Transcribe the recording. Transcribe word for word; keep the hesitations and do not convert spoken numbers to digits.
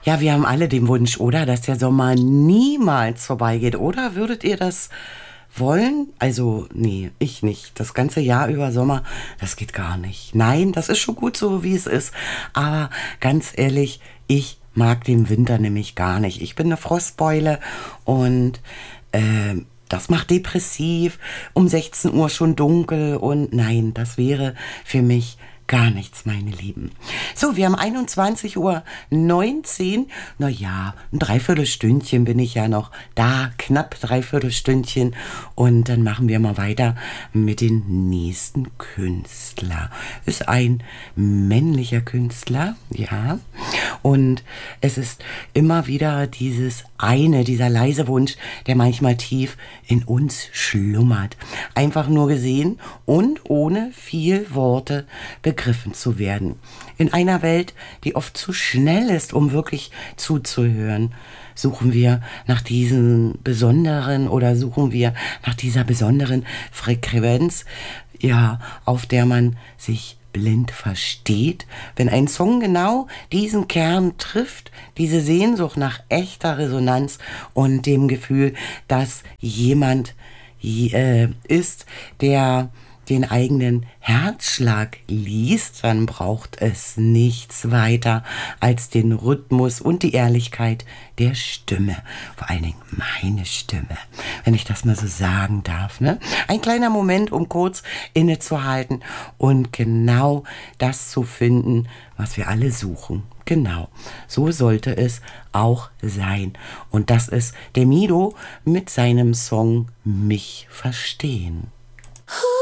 Ja, wir haben alle den Wunsch, oder? Dass der Sommer niemals vorbeigeht, oder? Würdet ihr das wollen? Also, nee, ich nicht. Das ganze Jahr über Sommer, das geht gar nicht. Nein, das ist schon gut so, wie es ist. Aber ganz ehrlich, ich mag den Winter nämlich gar nicht. Ich bin eine Frostbeule und äh, das macht depressiv. Um sechzehn Uhr schon dunkel und nein, das wäre für mich gar nichts, meine Lieben. So, wir haben einundzwanzig Uhr neunzehn. Na ja, ein Dreiviertelstündchen bin ich ja noch da, knapp Dreiviertelstündchen. Und dann machen wir mal weiter mit dem nächsten Künstler. Ist ein männlicher Künstler, ja. Und es ist immer wieder dieses eine, dieser leise Wunsch, der manchmal tief in uns schlummert. Einfach nur gesehen und ohne viel Worte begriffen zu werden. In einer Welt, die oft zu schnell ist, um wirklich zuzuhören, suchen wir nach diesen besonderen oder suchen wir nach dieser besonderen Frequenz, ja, auf der man sich blind versteht, wenn ein Song genau diesen Kern trifft, diese Sehnsucht nach echter Resonanz und dem Gefühl, dass jemand äh, ist, der den eigenen Herzschlag liest, dann braucht es nichts weiter als den Rhythmus und die Ehrlichkeit der Stimme. Vor allen Dingen meine Stimme, wenn ich das mal so sagen darf. Ne? Ein kleiner Moment, um kurz innezuhalten und genau das zu finden, was wir alle suchen. Genau, so sollte es auch sein. Und das ist der Mido mit seinem Song Mich verstehen.